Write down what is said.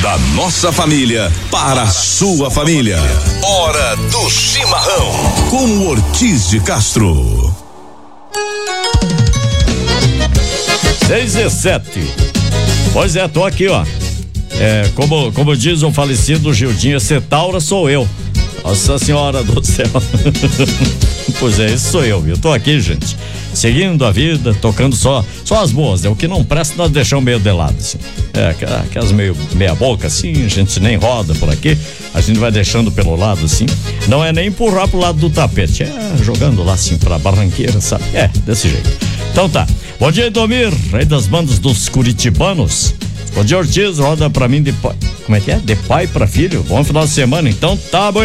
Da nossa família para a sua família. Hora do Chimarrão. Com o Ortiz de Castro. 6:07. Pois é, tô aqui, ó. Como diz um falecido Gildinho, Cetaura sou eu. Nossa Senhora do céu. Pois é, esse sou eu, viu? Tô aqui, gente, seguindo a vida, tocando só as boas, né? O que não presta nós deixamos meio de lado, assim. Aquelas meia boca, assim, a gente nem roda por aqui, a gente vai deixando pelo lado, assim. Não é nem empurrar pro lado do tapete, jogando lá, assim, pra barranqueira, sabe? Desse jeito. Então tá. Bom dia, Edomir, rei das bandas dos curitibanos. Bom dia, Ortiz, roda pra mim de pai. Como é que é? De pai pra filho? Bom final de semana, então tá bom.